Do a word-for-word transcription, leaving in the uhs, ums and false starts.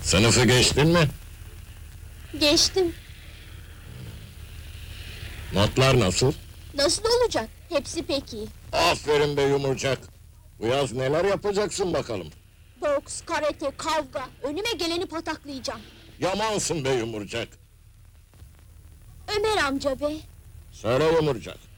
Sınıfı geçtin mi? Geçtim. Notlar nasıl? Nasıl olacak? Hepsi pek iyi. Aferin be yumurcak! Bu yaz neler yapacaksın bakalım? Boks, karate, kavga. Önüme geleni pataklayacağım. Yamansın be yumurcak! Ömer amca be. Söyle yumurcak!